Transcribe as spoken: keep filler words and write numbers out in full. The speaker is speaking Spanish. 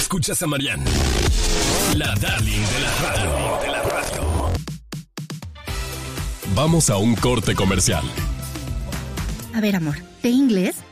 Escuchas a Marianne, la darling de la radio. De la radio. Vamos a un corte comercial. A ver, amor, ¿de inglés?